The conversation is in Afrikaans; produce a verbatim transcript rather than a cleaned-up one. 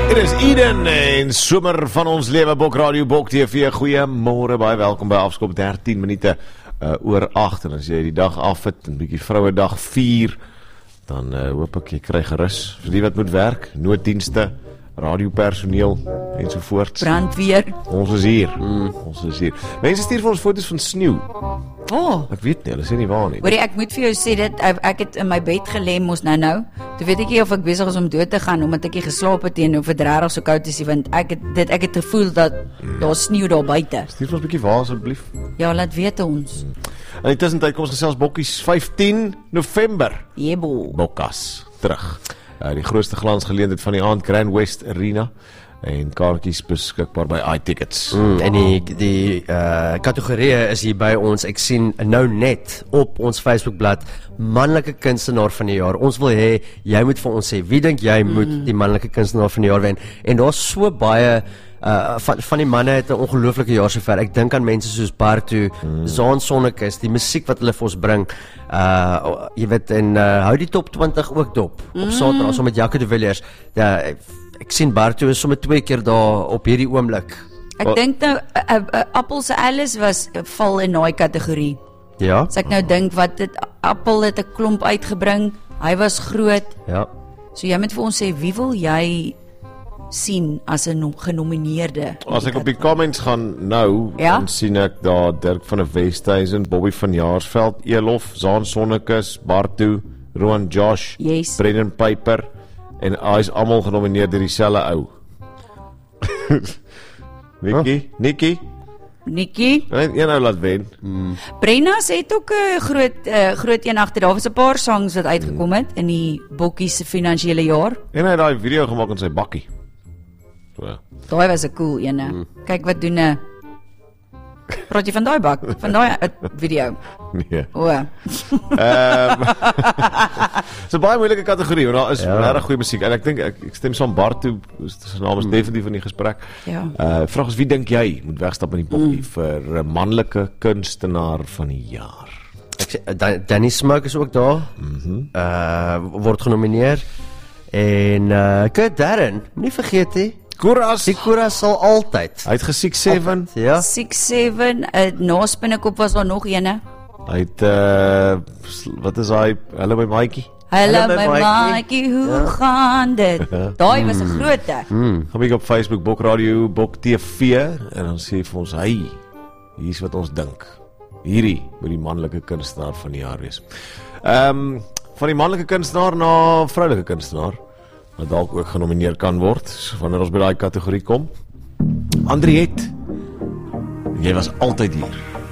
Dit is Eden en somer van ons lewe, Bok Radio, Bok T V. Goeiemôre, baie welkom by Afskop dertien minute uh, oor agt. En as jy die dag af het, 'n bietjie Vrouedag vier, dan uh, hoop ek jy kry gerus vir die wat moet werk, nooddienste, radiopersoneel ensovoorts. Brandweer. Ons is hier. Mm, ons is hier. Mense stuur vir ons foto's van sneeu. Oh. Ek weet nie, hulle sê nie waar nie. Hoorie, ek moet vir jou sê dit, ek, ek het in my bed gelê mos nou nou. Toe weet ek nie of ek besig is om dood te gaan omdat ek nie geslaap het en of dit regtig so koud is, want ek het dit ek het gevoel dat mm. daar sneeu daar buite. Stuur vir ons 'n bietjie waar asseblief. Ja, laat weet ons. Mm. In die tussentyd kom ons gesels bokkies vyftien November. Jebo. Bokkas terug. Uh, die grootste glansgeleentheid van die aand, Grand West Arena, en kaartjies beskikbaar by iTickets. Mm, en die die uh, kategorieë is hier by ons. Ek sien nou net op ons Facebookblad manlike kunstenaar van die jaar. Ons wil hê jy moet vir ons sê wie dink jy mm. moet die manlike kunstenaar van die jaar wen. En daar's so baie uh, van van die manne het 'n ongelooflike jaar sover. Ek dink aan mense soos Bartu, mm. Zaan Sonnekus, die musiek wat hulle vir ons bring. Uh, jy weet, en uh, hou die top twintig ook dop mm. op Saterdag saam met Jaco de Villiers. Ja, ek sien Bartu is sommer twee keer daar op hierdie oomblik. Ek dink nou uh, uh, Appel se Alice was uh, val in daai kategorie. Ja. As ek nou dink wat dit Appel het 'n klomp uitgebring. Hy was groot. Ja. So jy moet vir ons sê wie wil jy sien as 'n genomineerde? As ek op die comments gaan nou, ja? dan sien ek daar Dirk van der Westhuizen, Bobby van Jaarsveld, Elof, Zaan Sonnekus, Bartu, Roan Josh, yes. Brendan Piper, en hy is almal genomineer deur dieselfde ou. Nikki, huh? Nikki, Nikki, net een ou laat wen. Hmm. Brenna's het ook 'n uh, groot uh, groot een agter. Daar was 'n paar songs wat uitgekom het in die bokkies se finansiële jaar. En hy het daai video gemaak in sy bakkie. So. Daai was 'n cool ene. Hmm. Kyk wat doen 'n praat jy van daai bak, van daai video. Nee. O. Ehm So baie moeilike kategorie, want daar is ja. regtig goeie musiek en ek dink ek, ek stem saam Bartu, sy naam is mm. definitief in die gesprek. Ja. Uh vraag ons wie dink jy moet wegstap in die bokkie mm. vir 'n manlike kunstenaar van die jaar? Ek sê Danny Smoke is ook daar. Mhm. Uh word genomineer en uh Kurt Darren, moenie vergeet hè. Koras. Die Koras sal altyd. Hy het gesiek seven. Ja. six seven, uh, na Spinnekop was daar nog ene. Hy het uh wat is hy? Hallo my maatjie. Hallo my maatjie, hoe ja. gaan dit? Daai was 'n grootte. Mm. Gaan ek op Facebook Bok Radio, Bok T V en dan sê vir ons, "Hey, hier's wat ons dink. Hierdie moet die manlike kunstenaar van die jaar wees." Ehm um, van die manlike kunstenaar na vroulike kunstenaar wat dalk ook genomineer kan word, so wanneer ons by daai kategorie kom. Andriet, jy was altyd hier.